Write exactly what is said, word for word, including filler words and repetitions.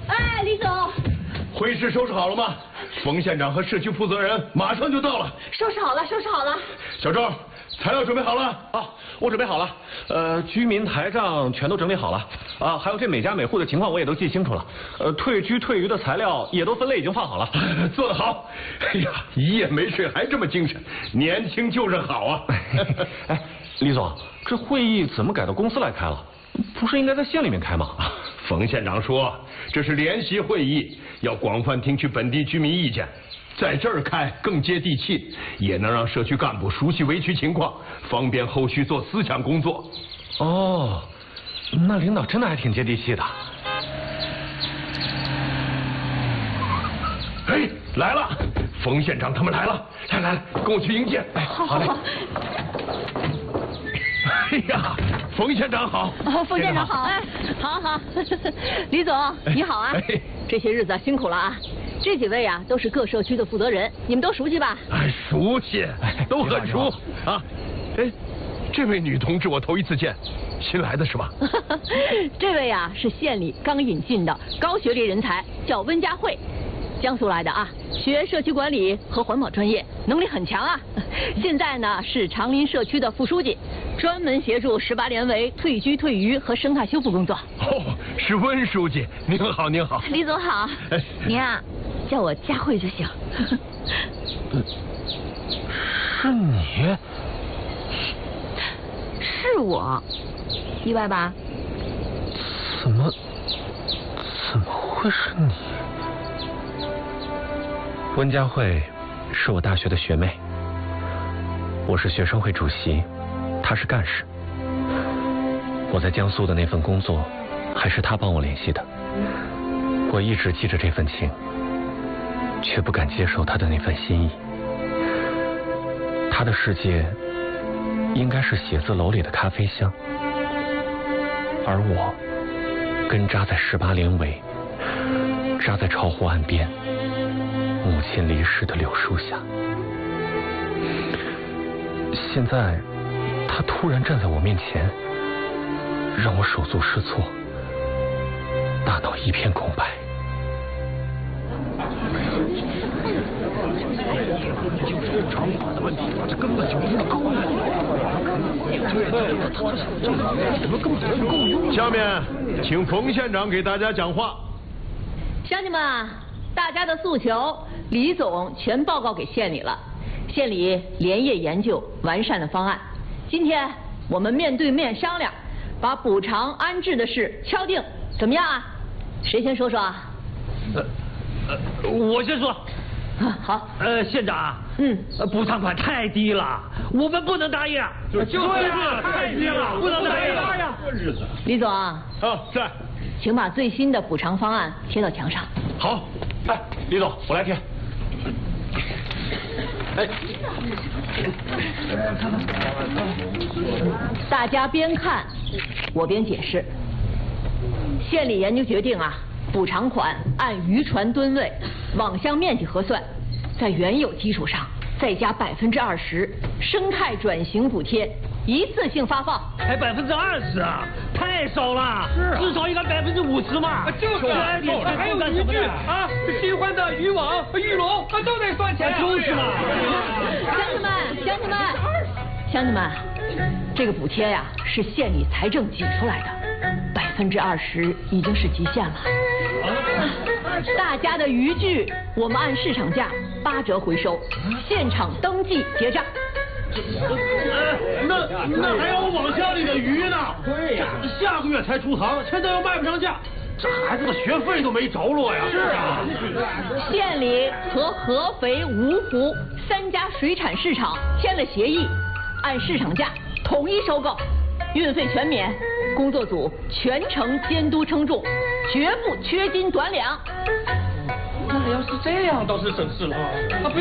哎，李总， 会议室收拾好了吗？冯县长和社区负责人马上就到了。 收拾好了，收拾好了。 小周，材料准备好了？ 啊，我准备好了。呃，居民台账全都整理好了。啊，还有这每家每户的情况我也都记清楚了。呃，退居退余的材料也都分类已经放好了。 做得好！哎呀，一夜没睡还这么精神，年轻就是好啊！ 哎，李总，这会议怎么改到公司来开了？不是应该在县里面开吗？ 冯县长说，这是联席会议，要广泛听取本地居民意见，在这儿开更接地气，也能让社区干部熟悉围区情况，方便后续做思想工作。 哦，那领导真的还挺接地气的。 哎，来了，冯县长他们来了，来来来，跟我去迎接。哎，好嘞。哎呀，冯县长好！ 哦，冯县长好！哎，好好，李总你好啊！哎、这些日子辛苦了啊！这几位啊都是各社区的负责人，你们都熟悉吧？ 哎，熟悉，都很熟啊。哎，这位女同志我头一次见，新来的是吧？ 这位啊是县里刚引进的高学历人才，叫温佳慧。江苏来的啊，学社区管理和环保专业，能力很强啊。现在呢是长林社区的副书记，专门协助十八连围退居退渔和生态修复工作。 哦，是温书记，您好，您好。 李总好，您啊叫我佳慧就行。 是你？ 是我，意外吧？ 怎么？怎么会是你？温佳慧是我大学的学妹，我是学生会主席，她是干事。我在江苏的那份工作还是她帮我联系的，我一直记着这份情，却不敢接受她的那份心意。她的世界应该是写字楼里的咖啡香，而我根扎在十八连围，扎在巢湖岸边母亲离世的柳树下。现在他突然站在我面前，让我手足失措，大脑一片空白。就是长发的问题，这根本就不够啊！怎么根本不够用？ 下面请冯县长给大家讲话。 乡亲们，大家的诉求，李总全报告给县里了，县里连夜研究完善的方案。今天我们面对面商量，把补偿安置的事敲定，怎么样啊？谁先说说啊？ 呃呃，我先说。 啊，好。 呃，县长， 嗯， 补偿款太低了，我们不能答应。 就是就是太低了， 不能答应呀。 日子。 李总啊， 啊，在， 请把最新的补偿方案贴到墙上。 好。 哎，李总，我来贴。哎， 大家边看我边解释。县里研究决定啊，补偿款按渔船吨位、网箱面积核算，在原有基础上再加百分之二十生态转型补贴，一次性发放。 才百分之二十啊，太少了。是啊，至少应该百分之五十嘛。 就是啊，还有渔具啊，新换的渔网、渔笼，那都得算钱。 就是嘛。 乡亲们，乡亲们，乡亲们，这个补贴呀是县里财政挤出来的，百分之二十已经是极限了。大家的渔具我们按市场价八折回收，现场登记结账。 那那还有网箱里的鱼呢？对呀，下个月才出行，现在又卖不上价，这孩子的学费都没着落呀。是啊， 县里和合肥、芜湖三家水产市场签了协议，按市场价统一收购，运费全免，工作组全程监督称重，绝不缺斤短两。 那要是这样，倒是省事了啊。